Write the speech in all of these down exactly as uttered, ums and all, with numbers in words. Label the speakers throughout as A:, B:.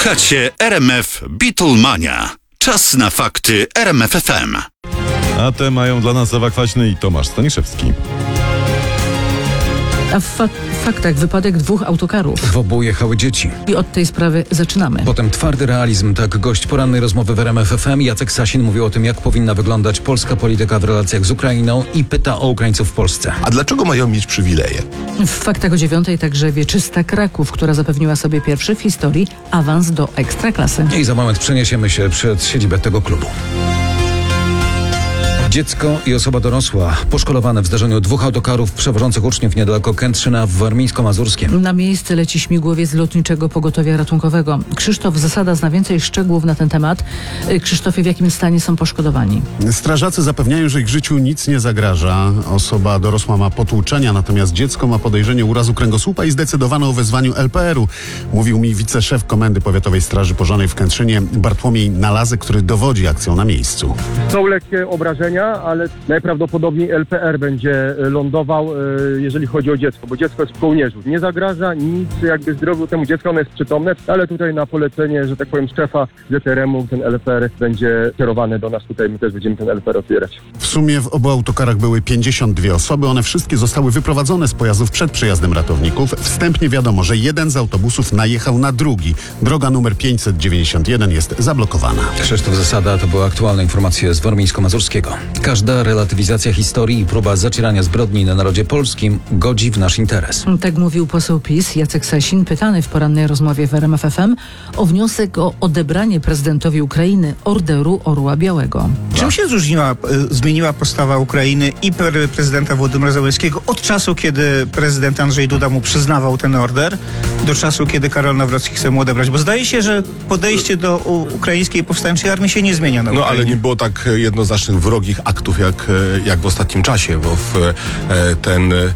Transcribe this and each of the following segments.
A: Słuchacie R M F Beatlemania. Czas na fakty R M F F M.
B: A te mają dla nas Ewa Kwaśny i Tomasz Staniszewski.
C: A w fa- faktach wypadek dwóch autokarów.
D: W obu jechały dzieci.
C: I od tej sprawy zaczynamy.
D: Potem twardy realizm, tak gość porannej rozmowy w R M F F M. Jacek Sasin mówił o tym, jak powinna wyglądać polska polityka w relacjach z Ukrainą i pyta o Ukraińców w Polsce.
E: A dlaczego mają mieć przywileje?
C: W faktach o dziewiątej także Wieczysta Kraków, która zapewniła sobie pierwszy w historii awans do Ekstraklasy.
D: I za moment przeniesiemy się przed siedzibę tego klubu. Dziecko i osoba dorosła poszkolowane w zdarzeniu dwóch autokarów przewożących uczniów niedaleko Kętrzyna w Warmińsko-Mazurskiem.
C: Na miejsce leci śmigłowiec Lotniczego Pogotowia Ratunkowego. Krzysztof Zasada zna więcej szczegółów na ten temat. Krzysztofie, w jakim stanie są poszkodowani?
F: Strażacy zapewniają, że ich życiu nic nie zagraża. Osoba dorosła ma potłuczenia, natomiast dziecko ma podejrzenie urazu kręgosłupa i zdecydowano o wezwaniu L P R-u. Mówił mi wiceszef Komendy Powiatowej Straży Pożarnej w Kętrzynie Bartłomiej Nalazek, który dowodzi akcją na miejscu.
G: Są lekkie obrażenia, ale najprawdopodobniej L P R będzie lądował, jeżeli chodzi o dziecko, bo dziecko jest w kołnierzu. Nie zagraża nic jakby zdrowiu temu dziecku, ono jest przytomne, ale tutaj na polecenie, że tak powiem, szefa Z R M-u ten L P R będzie kierowany do nas tutaj, my też będziemy ten L P R otwierać.
F: W sumie w obu autokarach były pięćdziesiąt dwie osoby, one wszystkie zostały wyprowadzone z pojazdów przed przyjazdem ratowników. Wstępnie wiadomo, że jeden z autobusów najechał na drugi. Droga numer pięćset dziewięćdziesiąt jeden jest zablokowana.
D: Krzysztof Zasada, to były aktualne informacje z Warmińsko-Mazurskiego. Każda relatywizacja historii i próba zacierania zbrodni na narodzie polskim godzi w nasz interes.
C: Tak mówił poseł PiS Jacek Sasin, pytany w porannej rozmowie w R M F F M o wniosek o odebranie prezydentowi Ukrainy Orderu Orła Białego.
H: Czym się zróżniła, y, zmieniła postawa Ukrainy i pre- prezydenta Władimira Zełenskiego od czasu, kiedy prezydent Andrzej Duda mu przyznawał ten order, do czasu, kiedy Karol Nawrocki chce mu odebrać? Bo zdaje się, że podejście do u- ukraińskiej powstańczej armii się nie zmienia na
E: No
H: Ukrainie.
E: ale nie było tak jednoznacznych wrogich aktów jak, jak w ostatnim czasie, bo w, e, ten, e,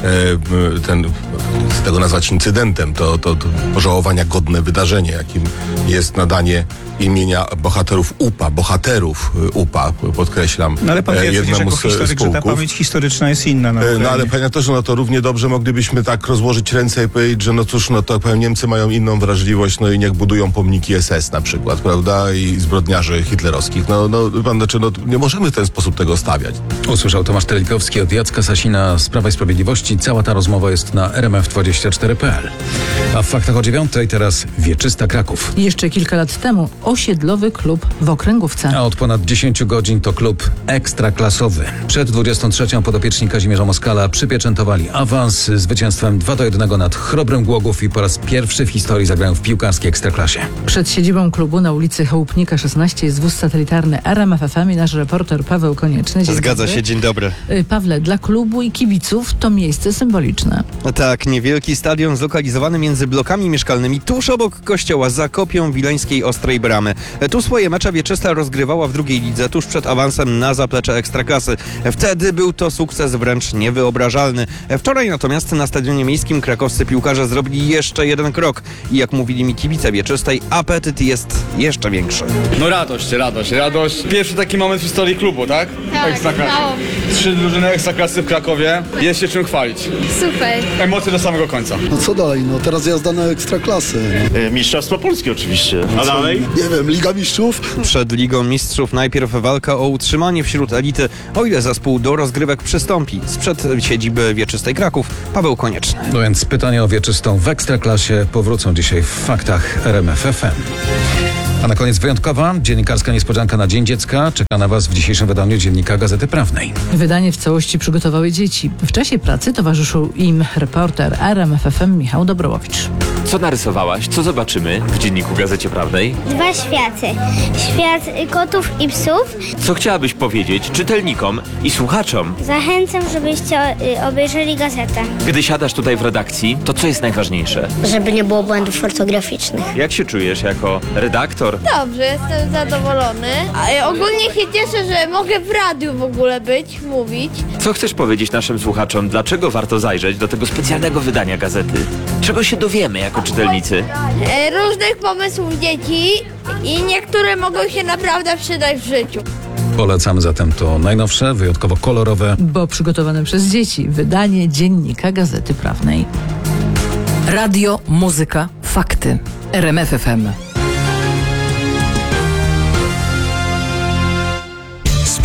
E: ten, z tego nazwać incydentem, to, to, to pożałowania godne wydarzenie, jakim jest nadanie imienia bohaterów U P A, bohaterów U P A, podkreślam.
H: No ale pan wie,
E: jednemu
H: jako
E: z
H: historyk, że ta
E: spółków.
H: pamięć historyczna jest inna na Ukrainie.
E: No ale panie redaktorze, no to równie dobrze moglibyśmy tak rozłożyć ręce i powiedzieć, że no cóż, no to powiem, Niemcy mają inną wrażliwość, no i niech budują pomniki S S na przykład, prawda, i zbrodniarzy hitlerowskich. No, no pan, znaczy, no nie możemy w ten sposób tego stawiać.
D: Usłyszał Tomasz Telikowski od Jacka Sasina z Prawa i Sprawiedliwości. Cała ta rozmowa jest na R M F dwadzieścia cztery kropka p l. A w faktach o dziewiątej teraz Wieczysta Kraków.
C: Jeszcze kilka lat temu osiedlowy klub w Okręgówce.
D: A od ponad dziesięciu godzin to klub ekstraklasowy. Przed dwudziestą trzecią podopieczni Kazimierza Moskala przypieczętowali awans zwycięstwem dwa do jednego nad Chrobrym Głogów i po raz pierwszy w historii zagrają w piłkarskiej ekstraklasie.
C: Przed siedzibą klubu na ulicy Chałupnika szesnaście jest wóz satelitarny R M F F M i nasz reporter Paweł Konieczny. Dzień
I: Zgadza
C: dobry.
I: się, dzień dobry.
C: Y, Pawle, dla klubu i kibiców to miejsce symboliczne.
I: Tak, niewielki stadion zlokalizowany między blokami mieszkalnymi tuż obok kościoła za kopią wileńskiej Ostrej Bramy. Tu swoje mecze Wieczysta rozgrywała w drugiej lidze tuż przed awansem na zaplecze Ekstraklasy. Wtedy był to sukces wręcz niewyobrażalny. Wczoraj natomiast na stadionie miejskim krakowscy piłkarze zrobili jeszcze jeden krok i jak mówili mi kibice Wieczystej, apetyt jest jeszcze większy.
J: No radość, radość, radość. Pierwszy taki moment w historii klubu, tak?
K: Tak,
J: Ekstraklasy.
K: dało.
J: Trzy drużyny Ekstraklasy w Krakowie. Jest się czym chwalić.
K: Super.
J: Emocje do samego końca.
L: No co dalej? No teraz jazda na Ekstraklasy.
J: Mistrzostwo Polski oczywiście. A dalej?
L: Nie wiem, Liga Mistrzów?
I: Przed Ligą Mistrzów najpierw walka o utrzymanie wśród elity, o ile zespół do rozgrywek przystąpi. Sprzed siedziby Wieczystej Kraków, Paweł Konieczny.
D: No więc pytania o Wieczystą w ekstraklasie powrócą dzisiaj w faktach R M F F M. A na koniec wyjątkowa dziennikarska niespodzianka na Dzień Dziecka czeka na Was w dzisiejszym wydaniu Dziennika Gazety Prawnej.
C: Wydanie w całości przygotowały dzieci. W czasie pracy towarzyszył im reporter R M F F M Michał Dobrowicz.
M: Co narysowałaś? Co zobaczymy w Dzienniku Gazecie Prawnej?
K: Dwa światy. Świat kotów i psów.
M: Co chciałabyś powiedzieć czytelnikom i słuchaczom?
K: Zachęcam, żebyście y, obejrzeli gazetę.
M: Gdy siadasz tutaj w redakcji, to co jest najważniejsze?
K: Żeby nie było błędów ortograficznych.
M: Jak się czujesz jako redaktor?
K: Dobrze, jestem zadowolony. A, ogólnie się cieszę, że mogę w radiu w ogóle być, mówić.
M: Co chcesz powiedzieć naszym słuchaczom? Dlaczego warto zajrzeć do tego specjalnego wydania gazety? Czego się dowiemy jako czytelnicy?
K: E, różnych pomysłów dzieci i niektóre mogą się naprawdę przydać w życiu.
D: Polecam zatem to najnowsze, wyjątkowo kolorowe,
C: bo przygotowane przez dzieci wydanie Dziennika Gazety Prawnej.
N: Radio, muzyka, fakty. R M F F M.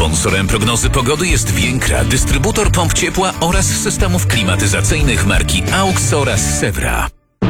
N: Sponsorem prognozy pogody jest Więkra, dystrybutor pomp ciepła oraz systemów klimatyzacyjnych marki AUX oraz Sewra.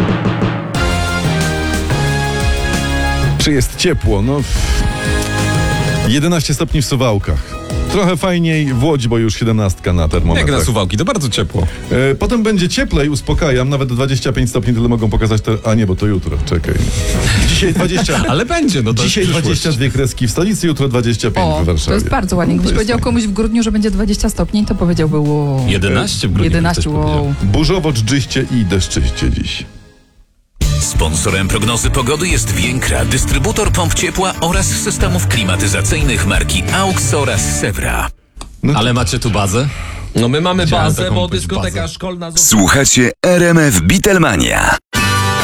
B: Czy jest ciepło? No... jedenaście stopni w Suwałkach. Trochę fajniej w Łodzi, bo już siedemnastka na termometrach.
O: Jak na Suwałki, to bardzo ciepło.
B: E, potem będzie cieplej, uspokajam, nawet dwadzieścia pięć stopni tyle mogą pokazać te... A nie, bo to jutro, czekaj. Dzisiaj dwadzieścia...
O: Ale będzie, no to
B: Dzisiaj
O: jest
B: dwadzieścia dwie kreski w stolicy, jutro dwadzieścia pięć
P: O,
B: w Warszawie.
P: to jest bardzo ładnie. Gdybyś powiedział komuś w grudniu, że będzie dwadzieścia stopni, to powiedziałby wow.
O: jedenaście w grudniu.
P: jedenaście, wow.
B: Burzowo, dżdżyście i deszczyście dziś.
N: Sponsorem prognozy pogody jest Więkra, dystrybutor pomp ciepła oraz systemów klimatyzacyjnych marki AUX oraz Sewra.
B: No
O: Ale macie tu bazę?
Q: No my mamy
O: Chciałem
Q: bazę,
O: taką
Q: bo
O: być
Q: dyskoteka
O: bazę.
Q: szkolna...
A: Słuchacie R M F Beatlemania.